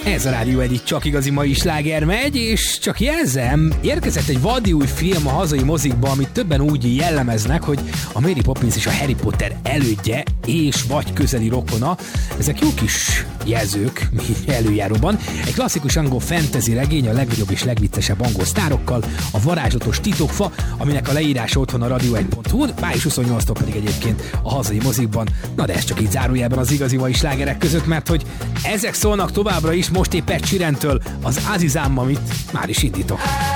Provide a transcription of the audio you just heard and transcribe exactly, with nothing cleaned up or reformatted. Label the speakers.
Speaker 1: Ez a Rádió egy csak igazi mai sláger megy, és csak jelzem, érkezett egy vadi új film a hazai mozikba, amit többen úgy jellemeznek, hogy a Mary Poppins és a Harry Potter elődje és vagy közeli rokona. Ezek jó kis jelzők előjáróban. Egy klasszikus angol fantasy regény a legnagyobb és legviccesebb angol sztárokkal, a varázslatos titokfa, aminek a leírása otthon a radio egy pont hu, május huszonnyolcadikától pedig egyébként a hazai mozikban. Na de ez csak így zárójelben az igazi mai slágerek között, mert hogy ezek szólnak továbbra is, most épp egy Csirentől az Azizám, amit már is indítok.